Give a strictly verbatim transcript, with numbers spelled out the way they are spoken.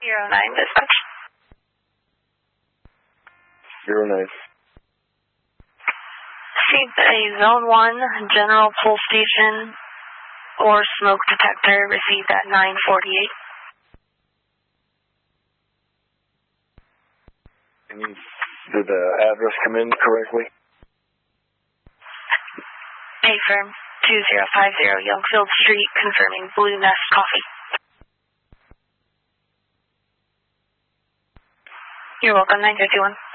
Zero nine dispatch. Zero nine. Received a zone one general pull station or smoke detector received at nine forty-eight. Did the address come in correctly? A firm two zero five zero Youngfield Street, confirming Blue Nest Coffee. You're welcome, nine fifty-one.